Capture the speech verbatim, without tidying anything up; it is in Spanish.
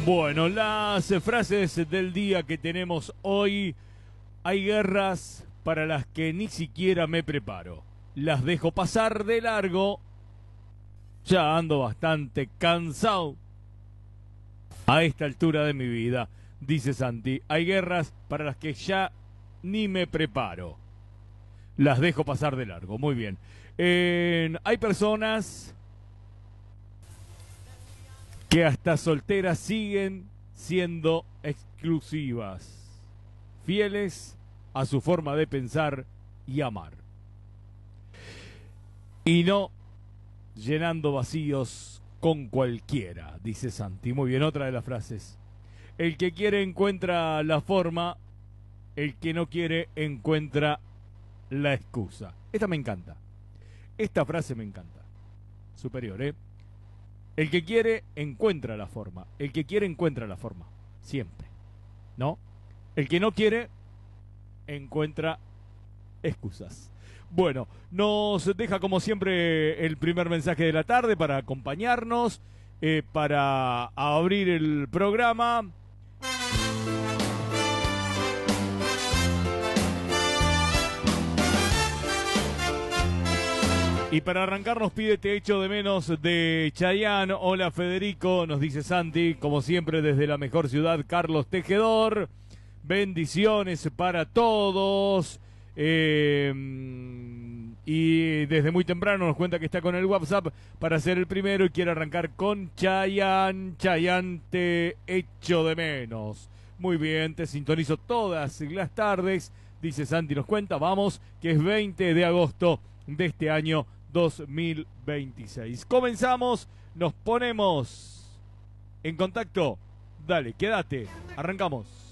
Bueno, las frases del día que tenemos hoy. Hay guerras para las que ni siquiera me preparo. Las dejo pasar de largo. Ya ando bastante cansado a esta altura de mi vida, dice Santi. Hay guerras para las que ya ni me preparo. Las dejo pasar de largo. Muy bien. Eh, hay personas que hasta solteras siguen siendo exclusivas, fieles a su forma de pensar y amar, y no llenando vacíos con cualquiera, dice Santi. Muy bien, otra de las frases. El que quiere encuentra la forma, el que no quiere encuentra la excusa. Esta me encanta. Esta frase me encanta. Superior, ¿eh? El que quiere encuentra la forma. El que quiere encuentra la forma. Siempre. ¿No? El que no quiere encuentra excusas. Bueno, nos deja como siempre el primer mensaje de la tarde para acompañarnos, eh, para abrir el programa. Y para arrancar nos pide Te echo de menos de Chayanne. Hola Federico, nos dice Santi, como siempre desde la mejor ciudad, Carlos Tejedor. Bendiciones para todos. Eh, y desde muy temprano nos cuenta que está con el WhatsApp para ser el primero y quiere arrancar con Chayanne. Chayanne, te echo de menos. Muy bien, te sintonizo todas las tardes, dice Santi, nos cuenta. Vamos, que es veinte de agosto de este año dos mil veintiséis. Comenzamos, nos ponemos en contacto. Dale, quédate, arrancamos.